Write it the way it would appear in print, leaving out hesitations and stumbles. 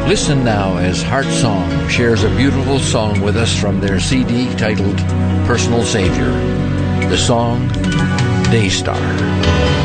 Listen now as Heart Song shares a beautiful song with us from their CD titled Personal Savior. The song, Daystar.